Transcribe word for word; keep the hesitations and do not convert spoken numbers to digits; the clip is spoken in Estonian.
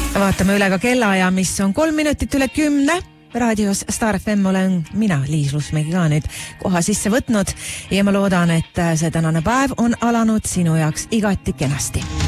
Vaatame üle ka kellaaja, mis on kolm minutit üle kümne. Raadios Star F M olen mina, Liis Lusmägi ka nüüd koha sisse võtnud ja ma loodan, et see tänane päev on alanud sinu jaoks igati kenasti.